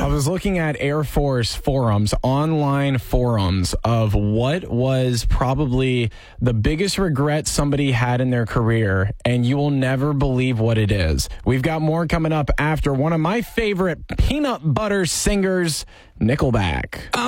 was looking at Air Force forums, online forums, of what was probably the biggest regret somebody had in their career, and you will never believe what it is. We've got more coming up after one of my favorite peanut butter singers, Nickelback.